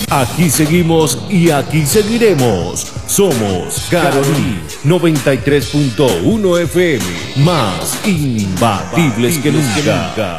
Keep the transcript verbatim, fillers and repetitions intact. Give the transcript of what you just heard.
Aquí seguimos y aquí seguiremos. Somos Carolí noventa y tres punto uno F M, más imbatibles que nunca.